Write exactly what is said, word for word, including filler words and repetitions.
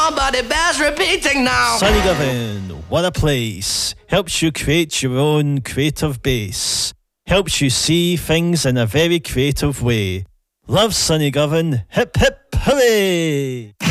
on, but it bears repeating now. Sonny Given, what a place. Helps you create your own creative base. Helps you see things in a very creative way. Love Sonny Given. Hip hip hooray!